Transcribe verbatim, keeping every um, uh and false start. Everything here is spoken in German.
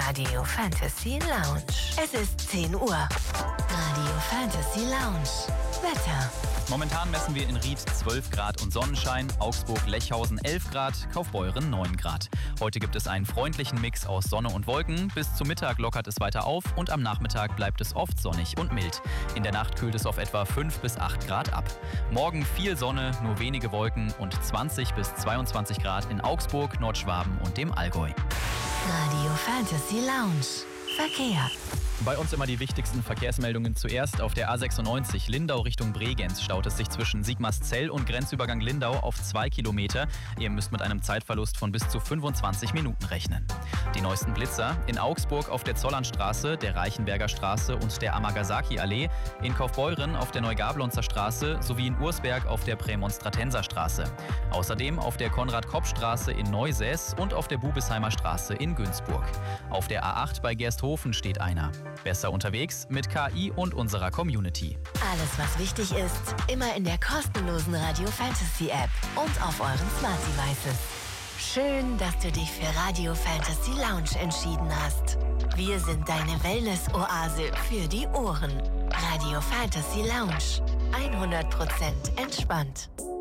Radio Fantasy Lounge. Es ist zehn Uhr. Radio Fantasy Lounge. Wetter. Momentan messen wir in Ried zwölf Grad und Sonnenschein, Augsburg-Lechhausen elf Grad, Kaufbeuren neun Grad. Heute gibt es einen freundlichen Mix aus Sonne und Wolken. Bis zum Mittag lockert es weiter auf und am Nachmittag bleibt es oft sonnig und mild. In der Nacht kühlt es auf etwa fünf bis acht Grad ab. Morgen viel Sonne, nur wenige Wolken und zwanzig bis zweiundzwanzig Grad in Augsburg, Nordschwaben und dem Allgäu. Radio Fantasy Lounge. Verkehr. Bei uns immer die wichtigsten Verkehrsmeldungen zuerst. Auf der A sechsundneunzig Lindau Richtung Bregenz staut es sich zwischen Sigmarszell und Grenzübergang Lindau auf zwei Kilometer. Ihr müsst mit einem Zeitverlust von bis zu fünfundzwanzig Minuten rechnen. Die neuesten Blitzer in Augsburg auf der Zollernstraße, der Reichenberger Straße und der Amagasaki-Allee, in Kaufbeuren auf der Neugablonzer Straße sowie in Ursberg auf der Prämonstratenser Straße. Außerdem auf der Konrad-Kopp-Straße in Neusäß und auf der Bubesheimer Straße in Günzburg. Auf der A acht bei Gersthofen steht einer. Besser unterwegs mit K I und unserer Community. Alles, was wichtig ist, immer in der kostenlosen Radio Fantasy App und auf euren Smart Devices. Schön, dass du dich für Radio Fantasy Lounge entschieden hast. Wir sind deine Wellness-Oase für die Ohren. Radio Fantasy Lounge. hundert Prozent entspannt.